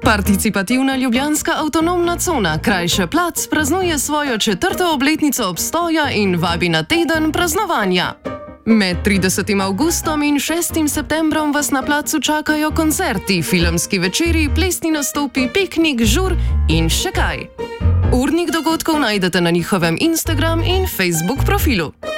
Participativna ljubljanska avtonomna cona Krajše plac praznuje svojo 4. obletnico obstoja in vabi na teden praznovanja. Med 30. avgustom in 6. septembrom vas na placu čakajo koncerti, filmski večeri, plesni nastopi, piknik, žur in še kaj. Urnik dogodkov najdete na njihovem Instagram in Facebook profilu.